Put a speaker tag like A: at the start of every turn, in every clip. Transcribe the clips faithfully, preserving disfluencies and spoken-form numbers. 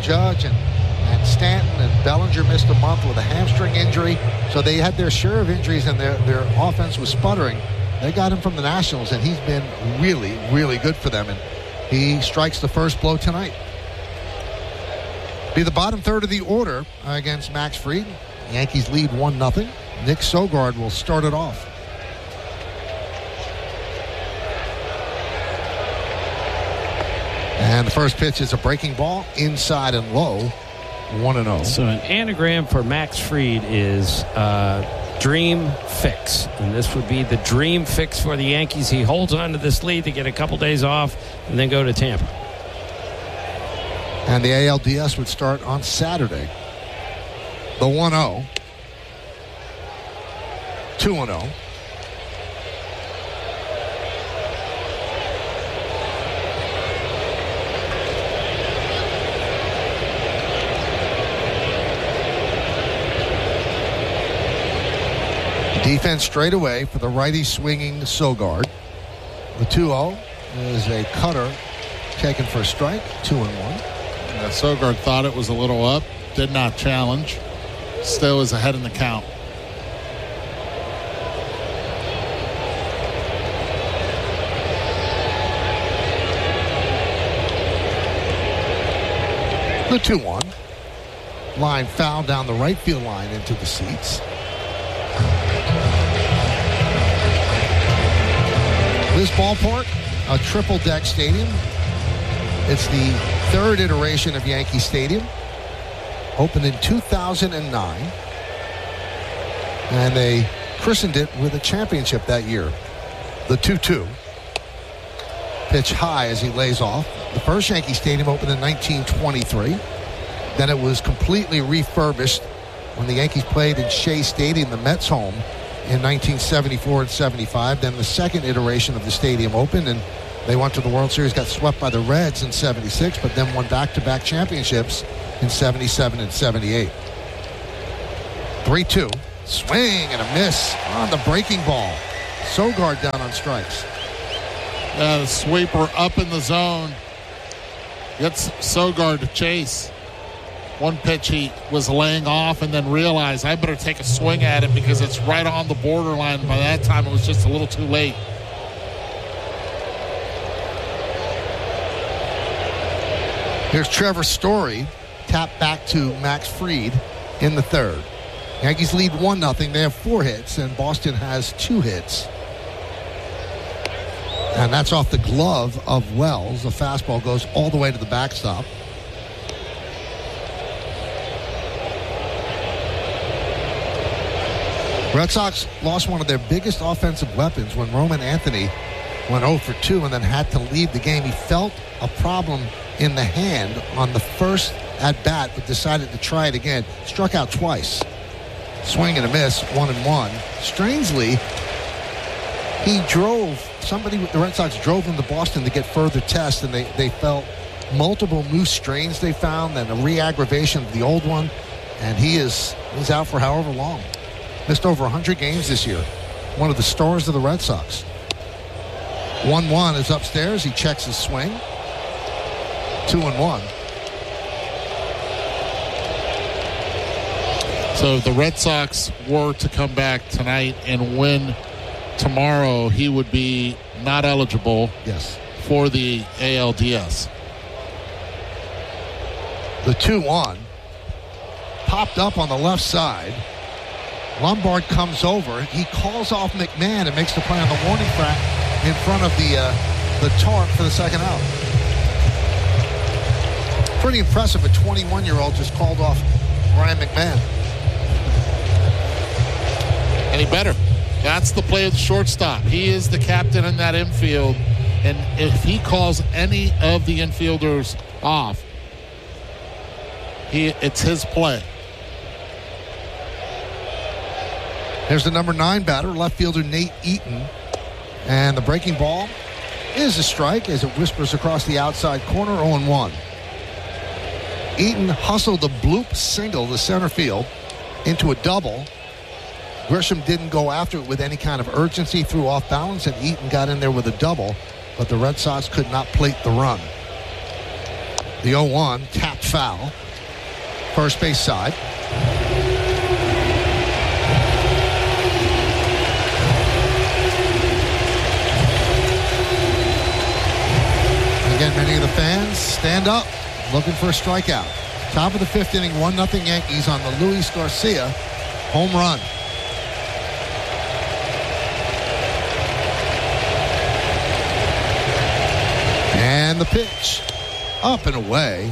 A: Judge and, and Stanton and Bellinger missed a month with a hamstring injury. So they had their share of injuries and their, their offense was sputtering. They got him from the Nationals, and he's been really, really good for them. And he strikes the first blow tonight. Be the bottom third of the order against Max Fried. Yankees lead one nothing. Nick Sogard will start it off. And the first pitch is a breaking ball, inside and low, one and oh.
B: So an anagram for Max Fried is uh, dream fix. And this would be the dream fix for the Yankees. He holds on to this lead to get a couple days off and then go to Tampa.
A: And the A L D S would start on Saturday. The one oh. two and oh. Defense straight away for the righty swinging Sogard. The two oh is a cutter taken for a strike, two and one.
C: Yeah, Sogard thought it was a little up, did not challenge. Still is ahead in the count.
A: The two one. Line foul down the right field line into the seats. This ballpark, a triple-deck stadium. It's the third iteration of Yankee Stadium. Opened in two thousand nine. And they christened it with a championship that year. The two two. Pitch high as he lays off. The first Yankee Stadium opened in nineteen twenty-three. Then it was completely refurbished when the Yankees played in Shea Stadium, the Mets home, in nineteen seventy-four and seventy-five. Then the second iteration of the stadium opened, and they went to the World Series, got swept by the Reds in seventy-six, but then won back-to-back championships in seventy-seven and seventy-eight. three two. Swing and a miss on the breaking ball. Sogard down on strikes.
C: Uh, the sweeper up in the zone. Gets Sogard to chase. One pitch he was laying off and then realized I better take a swing at it because it's right on the borderline. By that time, it was just a little too late.
A: Here's Trevor Story, tap back to Max Fried in the third. Yankees lead one nothing. They have four hits, and Boston has two hits. And that's off the glove of Wells. The fastball goes all the way to the backstop. Red Sox lost one of their biggest offensive weapons when Roman Anthony went oh for two and then had to leave the game. He felt a problem in the hand on the first at-bat, but decided to try it again. Struck out twice. Swing and a miss, one and one. Strangely, he drove, somebody with the Red Sox drove him to Boston to get further tests, and they, they felt multiple new strains they found and a re-aggravation of the old one, and he is he's out for however long. Missed over one hundred games this year. One of the stars of the Red Sox. one one is upstairs. He checks his swing. two and one.
C: So if the Red Sox were to come back tonight and win tomorrow, he would be not eligible
A: yes.
C: for the A L D S.
A: The two one. Popped up on the left side. Lombard comes over. He calls off McMahon and makes the play on the warning track in front of the uh, the tarp for the second out. Pretty impressive. A twenty-one-year-old just called off Ryan McMahon.
C: Any better? That's the play of the shortstop. He is the captain in that infield, and if he calls any of the infielders off, he it's his play.
A: There's the number nine batter, left fielder Nate Eaton. And the breaking ball is a strike as it whispers across the outside corner, oh and one. Eaton hustled the bloop single to center field into a double. Grisham didn't go after it with any kind of urgency, threw off balance, and Eaton got in there with a double, but the Red Sox could not plate the run. The oh one tapped foul. First base side. Again, many of the fans stand up looking for a strikeout. Top of the fifth inning, one nothing Yankees on the Luis Garcia home run. And the pitch up and away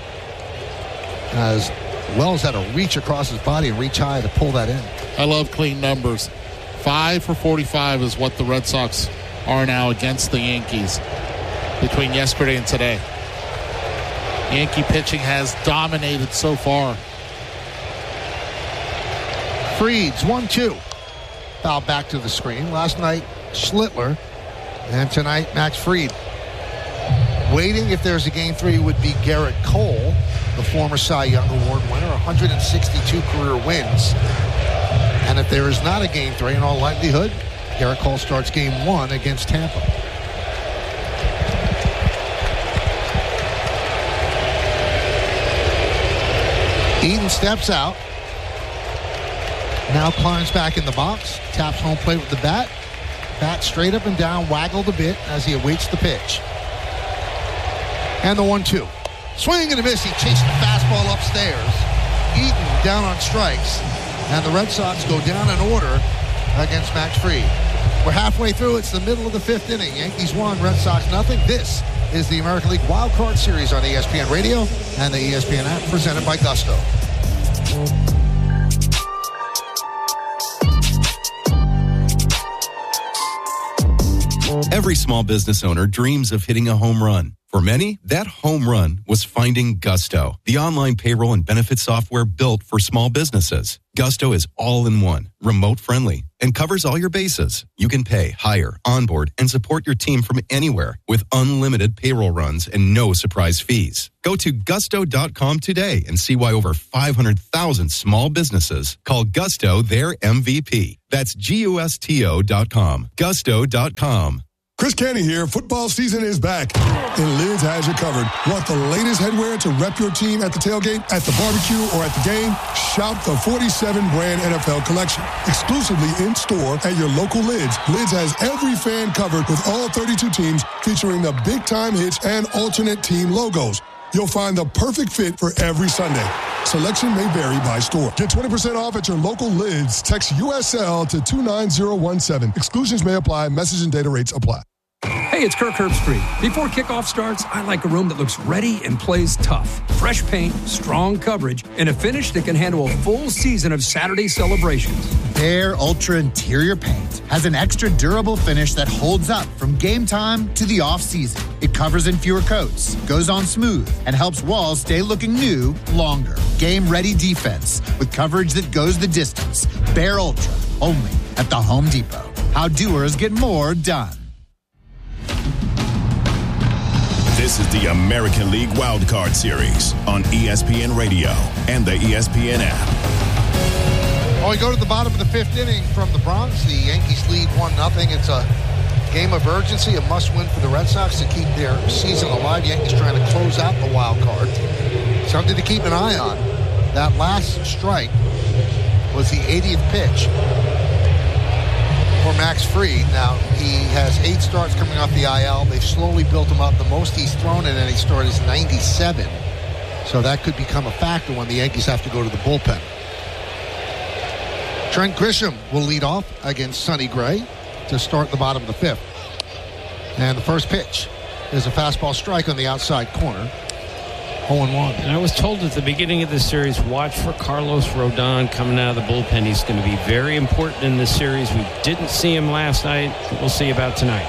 A: as Wells had to reach across his body and reach high to pull that in.
C: I love clean numbers. Five for forty-five is what the Red Sox are now against the Yankees between yesterday and today. Yankee pitching has dominated so far.
A: Freeds, one two. Foul back to the screen. Last night, Schlittler. And tonight, Max Fried. Waiting if there's a game three would be Garrett Cole, the former Cy Young Award winner, one hundred sixty-two career wins. And if there is not a game three, in all likelihood, Garrett Cole starts game one against Tampa. Eaton steps out. Now climbs back in the box. Taps home plate with the bat. Bat straight up and down, waggled a bit as he awaits the pitch. And the one two. Swing and a miss. He chased the fastball upstairs. Eaton down on strikes. And the Red Sox go down in order against Max Fried. We're halfway through. It's the middle of the fifth inning. Yankees one, Red Sox nothing. This is the American League Wild Card Series on E S P N Radio and the E S P N app, presented by Gusto.
D: Every small business owner dreams of hitting a home run. For many, that home run was finding Gusto, the online payroll and benefit software built for small businesses. Gusto is all-in-one, remote-friendly, and covers all your bases. You can pay, hire, onboard, and support your team from anywhere with unlimited payroll runs and no surprise fees. Go to gusto dot com today and see why over five hundred thousand small businesses call Gusto their M V P. That's G U S T O dot com. gusto dot com.
E: Chris Canty here. Football season is back, and Lids has you covered. Want the latest headwear to rep your team at the tailgate, at the barbecue, or at the game? Shop the forty-seven brand N F L collection. Exclusively in-store at your local Lids. Lids has every fan covered with all thirty-two teams featuring the big-time hits and alternate team logos. You'll find the perfect fit for every Sunday. Selection may vary by store. Get twenty percent off at your local Lids. Text U S L to two nine zero one seven. Exclusions may apply. Message and data rates apply.
F: Hey, it's Kirk Herbstreit. Before kickoff starts, I like a room that looks ready and plays tough. Fresh paint, strong coverage, and a finish that can handle a full season of Saturday celebrations.
G: Behr Ultra Interior Paint has an extra durable finish that holds up from game time to the off-season. It covers in fewer coats, goes on smooth, and helps walls stay looking new longer. Game-ready defense with coverage that goes the distance. Behr Ultra, only at the Home Depot. How doers get more done.
H: This is the American League Wild Card Series on E S P N Radio and the E S P N app.
A: Well, we go to the bottom of the fifth inning from the Bronx. The Yankees lead one nothing. It's a game of urgency, a must-win for the Red Sox to keep their season alive. Yankees trying to close out the wild card. Something to keep an eye on. That last strike was the eightieth pitch for Max Fried. Now, he has eight starts coming off the I L. They've slowly built him up. The most he's thrown in any start is ninety-seven. So that could become a factor when the Yankees have to go to the bullpen. Trent Grisham will lead off against Sonny Gray to start the bottom of the fifth. And the first pitch is a fastball strike on the outside corner. oh and one.
B: And I was told at the beginning of this series, watch for Carlos Rodon coming out of the bullpen. He's going to be very important in this series. We didn't see him last night. We'll see about tonight.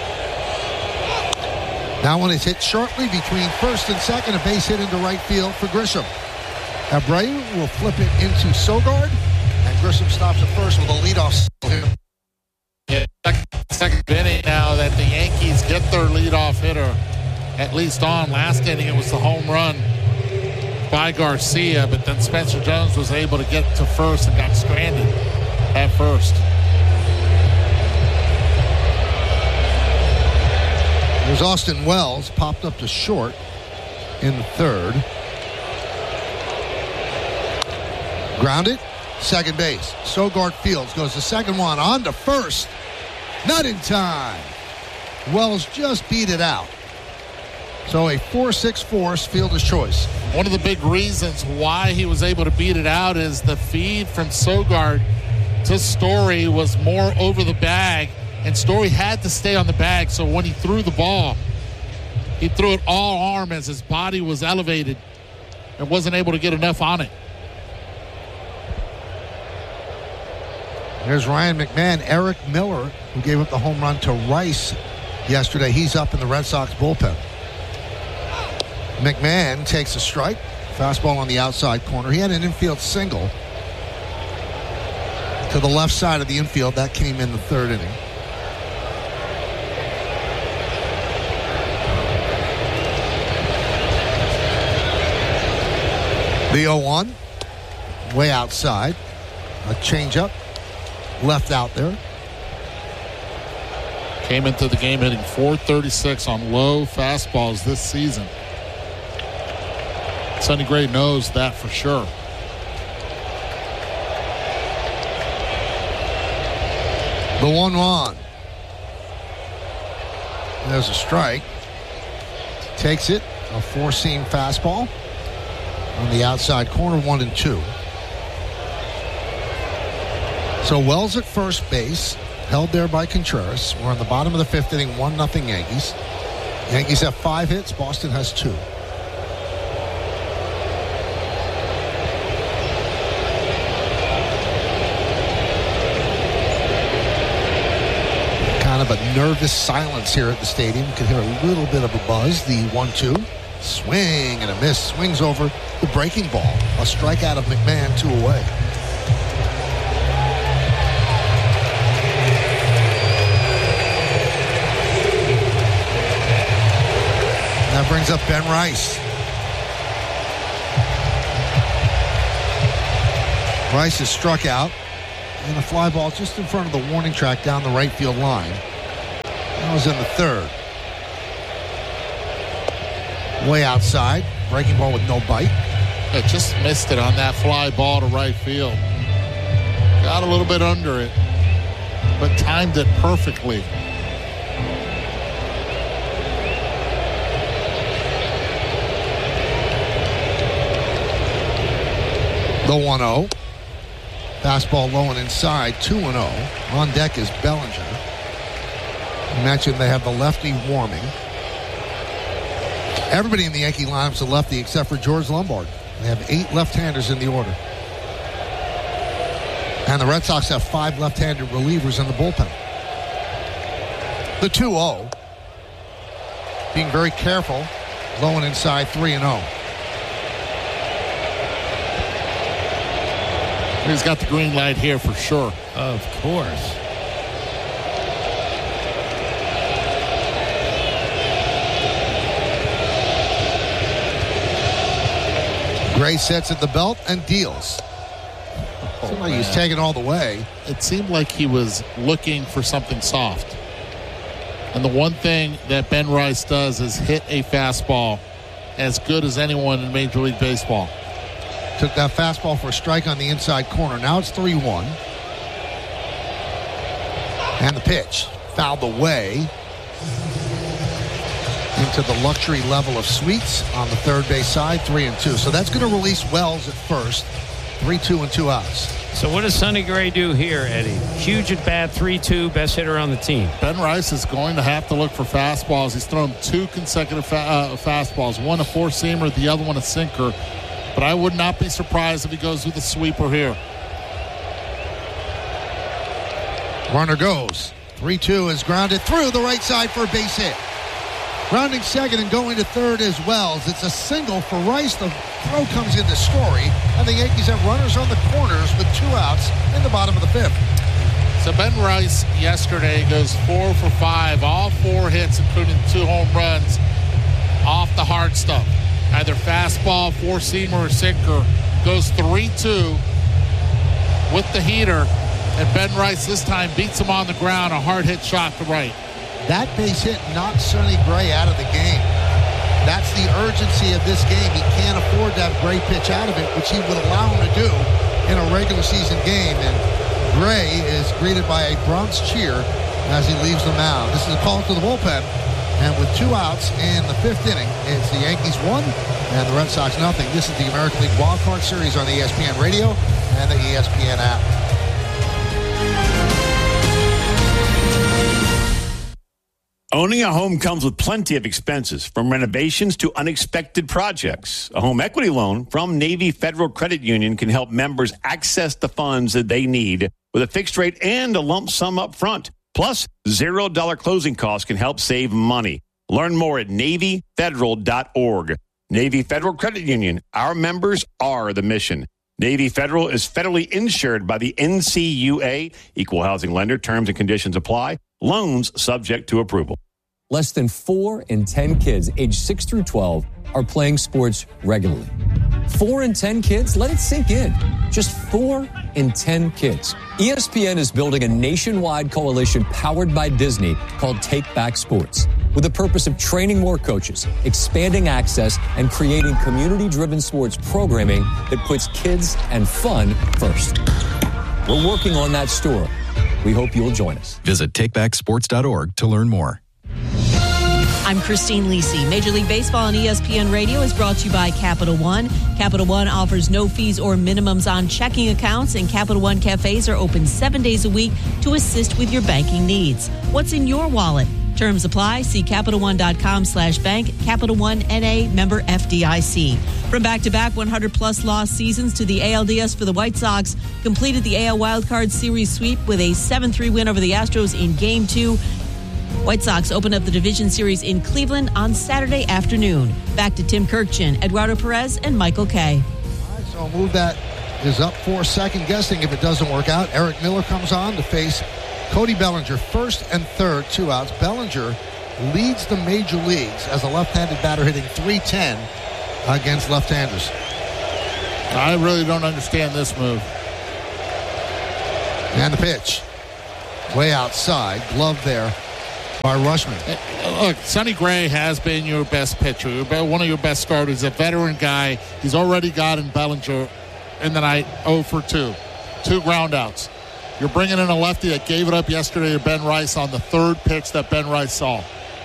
A: That one is hit sharply between first and second. A base hit into right field for Grisham. Abreu will flip it into Sogard. And Grisham stops at first with a leadoff.
C: Yeah, second inning now that the Yankees get their leadoff hitter at least on. Last inning it was the home run by Garcia, but then Spencer Jones was able to get to first and got stranded at first.
A: There's Austin Wells, popped up to short in the third. Grounded, second base. Sogard fields, goes the second one, on to first. Not in time. Wells just beat it out. So a four six force, fielder's choice.
C: One of the big reasons why he was able to beat it out is the feed from Sogard to Story was more over the bag, and Story had to stay on the bag. So when he threw the ball, he threw it all arm as his body was elevated and wasn't able to get enough on it.
A: There's Ryan McMahon. Eric Miller, who gave up the home run to Rice yesterday, he's up in the Red Sox bullpen. McMahon takes a strike. Fastball on the outside corner. He had an infield single to the left side of the infield. That came in the third inning. The oh one, way outside. A changeup, left out there.
C: Came into the game hitting four thirty-six on low fastballs this season. Sonny Gray knows that for sure.
A: The one one. There's a strike. Takes it. A four-seam fastball on the outside corner, one and two. So Wells at first base, held there by Contreras. We're on the bottom of the fifth inning, one nothing Yankees. Yankees have five hits. Boston has two. Kind of a nervous silence here at the stadium. You can hear a little bit of a buzz. The one two. Swing and a miss. Swings over the breaking ball. A strikeout of McMahon, two away. That brings up Ben Rice. Rice is struck out. And a fly ball just in front of the warning track down the right field line. That was in the third. Way outside. Breaking ball with no bite.
C: It just missed it on that fly ball to right field. Got a little bit under it, but timed it perfectly.
A: The one oh. Fastball low and inside, two and oh. On deck is Bellinger. I mentioned they have the lefty warming. Everybody in the Yankee lineup's a lefty except for George Lombard. They have eight left-handers in the order. And the Red Sox have five left-handed relievers in the bullpen. The two oh. Being very careful. Low and inside, three and oh.
C: He's got the green light here for sure.
B: Of course.
A: Gray sets at the belt and deals.
C: Oh,
A: Seemed like he's taking all the way.
C: It seemed like he was looking for something soft. And the one thing that Ben Rice does is hit a fastball as good as anyone in Major League Baseball.
A: Took that fastball for a strike on the inside corner. Now it's three one. And the pitch fouled away into the luxury level of suites on the third base side, three and two. So that's going to release Wells at first. Three, two, and two outs.
B: So what does Sonny Gray do here, Eddie? Huge at bat, three two, best hitter on the team.
C: Ben Rice is going to have to look for fastballs. He's thrown two consecutive fa- uh, fastballs. One a four-seamer, the other one a sinker. But I would not be surprised if he goes with a sweeper here.
A: Runner goes. three two is grounded through the right side for a base hit. Rounding second and going to third as Wells. It's a single for Rice. The throw comes into Story, and the Yankees have runners on the corners with two outs in the bottom of the fifth.
C: So Ben Rice yesterday goes four for five, all four hits, including two home runs off the hard stuff. Either fastball, four-seamer, or sinker. Goes three two with the heater, and Ben Rice this time beats him on the ground, a hard hit shot to right.
A: That base hit knocked Sonny Gray out of the game. That's the urgency of this game. He can't afford to have Gray pitch out of it, which he would allow him to do in a regular season game, and Gray is greeted by a Bronx cheer as he leaves the mound. This is a call to the bullpen, and with two outs in the fifth inning, it's the Yankees one and the Red Sox nothing. This is the American League Wild Card Series on the E S P N Radio and the E S P N app.
I: Owning a home comes with plenty of expenses, from renovations to unexpected projects. A home equity loan from Navy Federal Credit Union can help members access the funds that they need with a fixed rate and a lump sum up front. Plus, zero dollar closing costs can help save money. Learn more at Navy Federal dot org. Navy Federal Credit Union. Our members are the mission. Navy Federal is federally insured by the N C U A. Equal housing lender. Terms and conditions apply. Loans subject to approval.
J: Less than four in ten kids aged six through twelve are playing sports regularly. Four in ten kids? Let it sink in. Just four in ten kids. E S P N is building a nationwide coalition powered by Disney called Take Back Sports, with the purpose of training more coaches, expanding access, and creating community-driven sports programming that puts kids and fun first. We're working on that story. We hope you'll join us.
D: Visit take back sports dot org to learn more.
K: I'm Christine Lisi. Major League Baseball on E S P N Radio is brought to you by Capital One. Capital One offers no fees or minimums on checking accounts, and Capital One cafes are open seven days a week to assist with your banking needs. What's in your wallet? Terms apply. See Capital One dot com slash bank. Capital One N A, member F D I C. From back-to-back one hundred plus lost seasons to the A L D S for the White Sox, completed the A L Wildcard Series sweep with a seven three win over the Astros in Game two. White Sox open up the division series in Cleveland on Saturday afternoon. Back to Tim Kirkchin, Eduardo Perez, and Michael Kay.
A: All right, so a move that is up for second guessing if it doesn't work out. Eric Miller comes on to face Cody Bellinger, first and third, two outs. Bellinger leads the major leagues as a left-handed batter, hitting three ten against left-handers.
C: I really don't understand this move.
A: And the pitch. Way outside. Glove there by Rushman.
C: Look, Sonny Gray has been your best pitcher, one of your best starters, a veteran guy. He's already gotten Bellinger in the night oh for two. Two ground outs. You're bringing in a lefty that gave it up yesterday to Ben Rice on the third pitch that Ben Rice saw.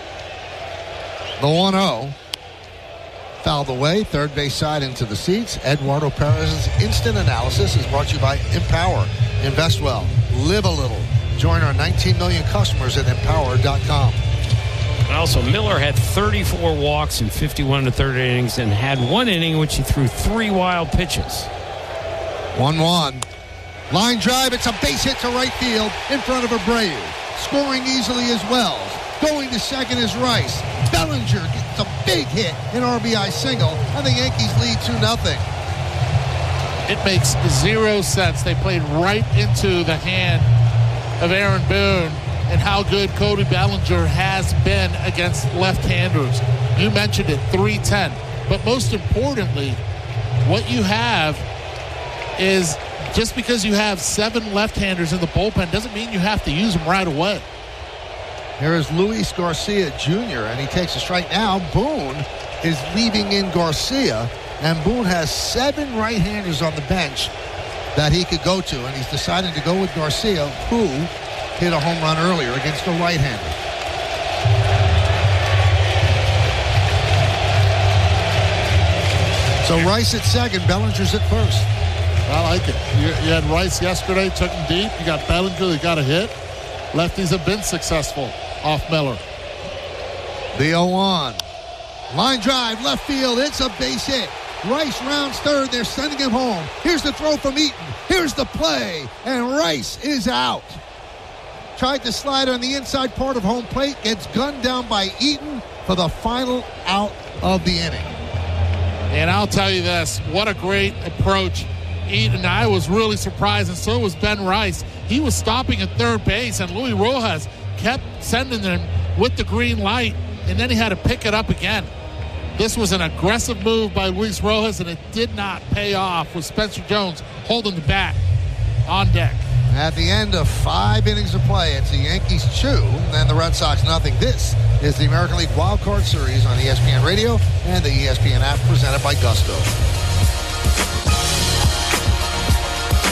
A: The one oh. Fouled away, third base side into the seats. Eduardo Perez's instant analysis is brought to you by Empower. Invest well. Live a little. Join our nineteen million customers at empower dot com.
B: And also, Miller had thirty-four walks in fifty-one and a third innings and had one inning in which he threw three wild pitches.
A: one one. Line drive. It's a base hit to right field in front of Abreu. Scoring easily as Wells. Going to second is Rice. Bellinger gets a big hit, an R B I single, and the Yankees lead two nothing.
C: It makes zero sense. They played right into the hand of Aaron Boone and how good Cody Bellinger has been against left-handers. You mentioned it, three ten. But most importantly, what you have is just because you have seven left-handers in the bullpen doesn't mean you have to use them right away.
A: Here is Luis Garcia Junior, and he takes a strike now. Boone is leaving in Garcia, and Boone has seven right-handers on the bench that he could go to, and he's decided to go with Garcia, who hit a home run earlier against a right-hander. So Rice at second, Bellinger's at first.
C: I like it. You, you had Rice yesterday, took him deep. You got Bellinger, they got a hit. Lefties have been successful off Miller.
A: The oh one. Line drive, left field. It's a base hit. Rice rounds third. They're sending him home. Here's the throw from Eaton. Here's the play. And Rice is out. Tried to slide on the inside part of home plate. Gets gunned down by Eaton for the final out of the inning.
C: And I'll tell you this. What a great approach. Eaton, I was really surprised, and so was Ben Rice. He was stopping at third base, and Luis Rojas kept sending them with the green light, and then he had to pick it up again. This was an aggressive move by Luis Rojas, and it did not pay off with Spencer Jones holding the bat on deck.
A: At the end of five innings of play, it's the Yankees two and the Red Sox nothing. This is the American League Wild Card Series on E S P N Radio and the E S P N app, presented by Gusto.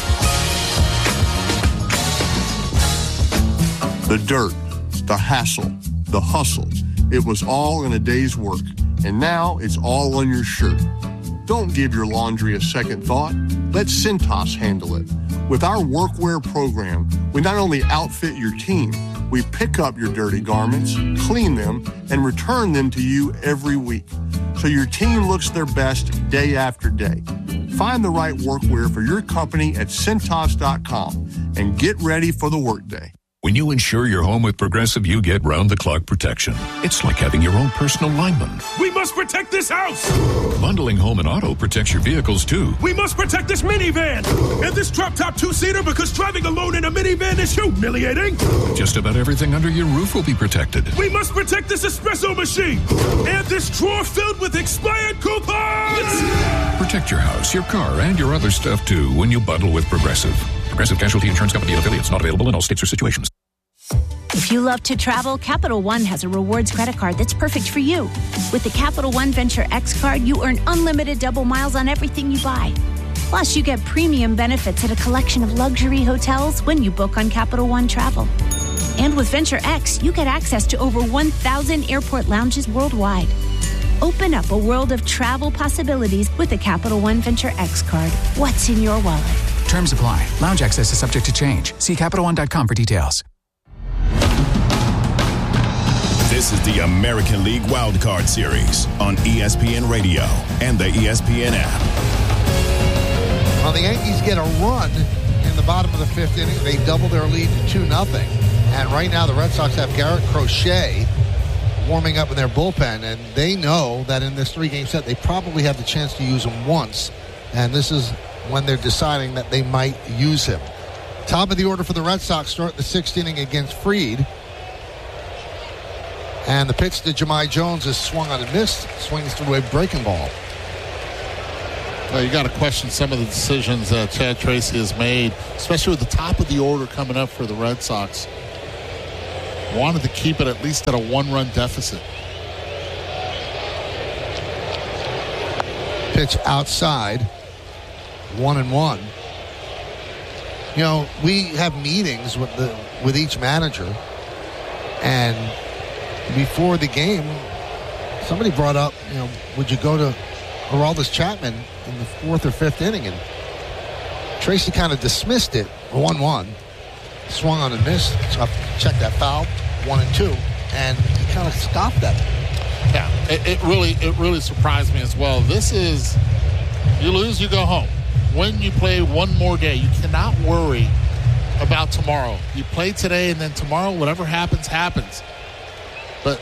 L: The dirt, the hassle, the hustle. It was all in a day's work, and now it's all on your shirt. Don't give your laundry a second thought. Let Cintas handle it. With our workwear program, we not only outfit your team, we pick up your dirty garments, clean them, and return them to you every week, so your team looks their best day after day. Find the right workwear for your company at Cintas dot com and get ready for the workday.
M: When you insure your home with Progressive, you get round-the-clock protection. It's like having your own personal lineman.
N: We must protect this house!
M: Bundling home and auto protects your vehicles, too.
N: We must protect this minivan! And this drop-top two-seater, because driving alone in a minivan is humiliating!
M: Just about everything under your roof will be protected.
N: We must protect this espresso machine! And this drawer filled with expired coupons!
M: Protect your house, your car, and your other stuff, too, when you bundle with Progressive. Progressive Casualty Insurance Company and affiliates, not available in all states or situations.
O: If you love to travel, Capital One has a rewards credit card that's perfect for you. With the Capital One Venture X card, you earn unlimited double miles on everything you buy. Plus, you get premium benefits at a collection of luxury hotels when you book on Capital One Travel. And with Venture X, you get access to over one thousand airport lounges worldwide. Open up a world of travel possibilities with the Capital One Venture X card. What's in your wallet?
P: Terms apply. Lounge access is subject to change. See Capital One dot com for details.
H: This is the American League Wildcard Series on E S P N Radio and the E S P N app.
A: Well, the Yankees get a run in the bottom of the fifth inning. They double their lead to two nothing. And right now the Red Sox have Garrett Crochet warming up in their bullpen, and they know that in this three-game set they probably have the chance to use him once. And this is when they're deciding that they might use him. Top of the order for the Red Sox start the sixth inning against Fried. And the pitch to Jahmai Jones is swung on and missed. Swings through a breaking ball.
C: Well, you got to question some of the decisions uh, Chad Tracy has made, especially with the top of the order coming up for the Red Sox. Wanted to keep it at least at a one-run deficit.
A: Pitch outside. One and one. You know, we have meetings with the with each manager, and before the game, somebody brought up, you know, would you go to Aroldis Chapman in the fourth or fifth inning? And Tracy kind of dismissed it. one one. Swung on and missed. So I checked that foul. One and two. And he kind of stopped that.
C: Yeah, it, it really it really surprised me as well. This is, you lose, you go home. When you play one more day, you cannot worry about tomorrow. You play today, and then tomorrow, whatever happens, happens. But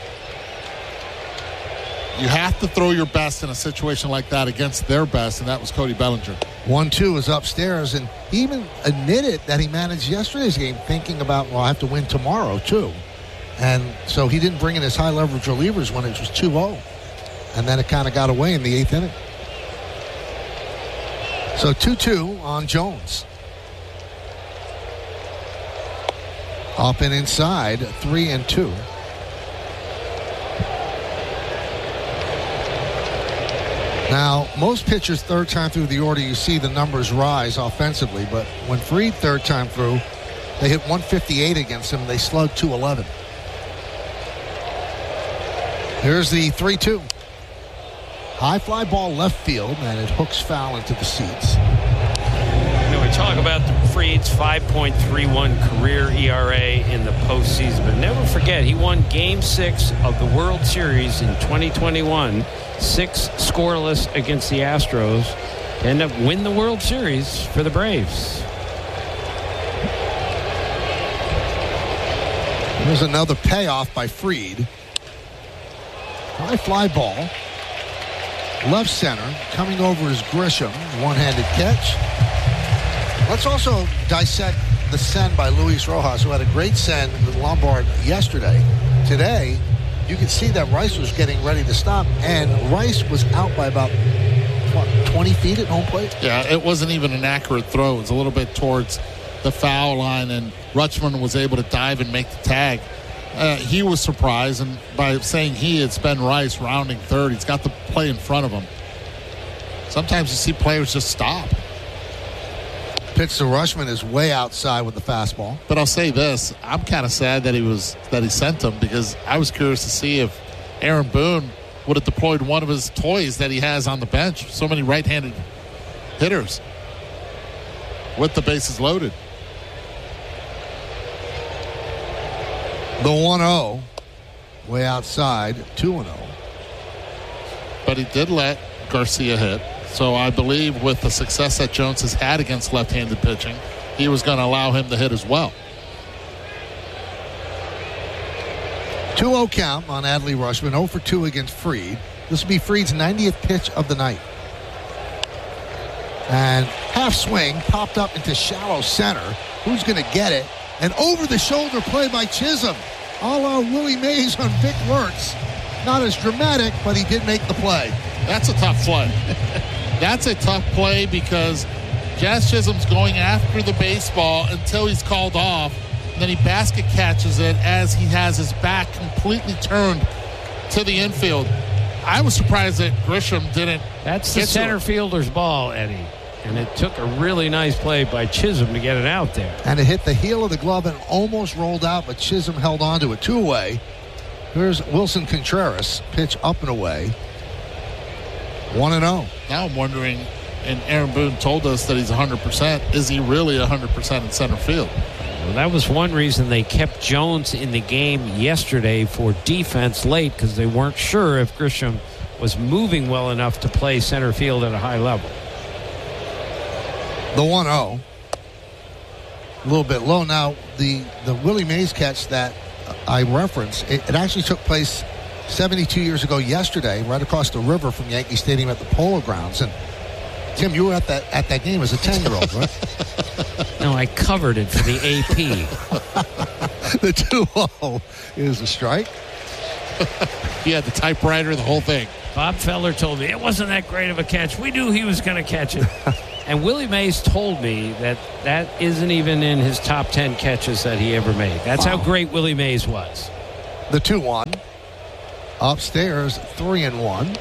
C: you have to throw your best in a situation like that against their best, and that was Cody Bellinger.
A: one two is upstairs, and he even admitted that he managed yesterday's game thinking about, well, I have to win tomorrow, too. And so he didn't bring in his high-leverage relievers when it was two oh. And then it kind of got away in the eighth inning. So two two on Jones. Up and inside, three and two. Now, most pitchers third time through the order, you see the numbers rise offensively. But when Fried third time through, they hit one fifty-eight against him. They slugged two eleven. Here's the three two. High fly ball left field, and it hooks foul into the seats.
B: You know, we talk about the Fried's five point three one career E R A in the postseason, but never forget he won Game Six of the World Series in twenty twenty-one, six scoreless against the Astros, to end up win the World Series for the Braves.
A: There's another payoff by Fried. High fly ball. Left center, coming over is Grisham, one-handed catch. Let's also dissect the send by Luis Rojas, who had a great send with Lombard yesterday. Today, you can see that Rice was getting ready to stop, and Rice was out by about, what, twenty feet at home plate?
C: Yeah, it wasn't even an accurate throw. It was a little bit towards the foul line, and Rutschman was able to dive and make the tag. Uh, he was surprised, and by saying he, it's Ben Rice rounding third. He's got the play in front of him. Sometimes you see players just stop.
A: pitch to Rushman is way outside with the fastball.
C: But I'll say this: I'm kind of sad that he was that he sent him, because I was curious to see if Aaron Boone would have deployed one of his toys that he has on the bench. So many right-handed hitters with the bases loaded.
A: The one oh, way outside, two and oh.
C: But he did let Garcia hit. So I believe with the success that Jones has had against left-handed pitching, he was going to allow him to hit as well.
A: two oh count on Adley Rushman, oh for two against Fried. This will be Fried's ninetieth pitch of the night. And half swing popped up into shallow center. Who's going to get it? An over-the-shoulder play by Chisholm, a la Willie Mays on Vic Wertz. Not as dramatic, but he did make the play.
C: That's a tough play. That's a tough play because Jazz Chisholm's going after the baseball until he's called off. And then he basket catches it as he has his back completely turned to the infield. I was surprised that Grisham didn't.
B: That's the center fielder's ball, Eddie. And it took a really nice play by Chisholm to get it out there.
A: And it hit the heel of the glove and almost rolled out, but Chisholm held on to it. Two away. Here's Wilson Contreras, pitch up and away. one and oh.
C: Now I'm wondering, and Aaron Boone told us that he's one hundred percent. Is he really one hundred percent in center field?
B: Well, that was one reason they kept Jones in the game yesterday for defense late, because they weren't sure if Grisham was moving well enough to play center field at a high level.
A: The one oh. A little bit low. Now, the, the Willie Mays catch that I referenced, it, it actually took place seventy-two years ago yesterday, right across the river from Yankee Stadium at the Polo Grounds. And Tim, you were at that at that game as a ten-year-old, right?
B: No, I covered it for the A P.
A: The two oh is a strike.
C: He had the typewriter, the whole thing.
B: Bob Feller told me it wasn't that great of a catch. We knew he was going to catch it. And Willie Mays told me that that isn't even in his top ten catches that he ever made. That's wow. How great Willie Mays was.
A: The two one. Upstairs, three and one.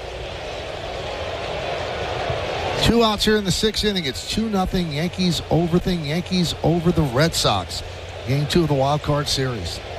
A: Two outs here in the sixth inning. It's two nothing. Yankees over thing. Yankees over the Red Sox. Game two of the wild card series.